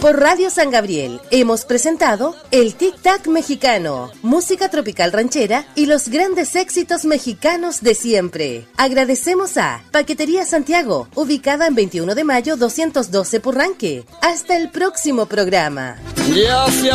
Por Radio San Gabriel hemos presentado el Tic Tac Mexicano, música tropical ranchera y los grandes éxitos mexicanos de siempre. Agradecemos a Paquetería Santiago, ubicada en 21 de mayo 212 Purranque. Hasta el próximo programa.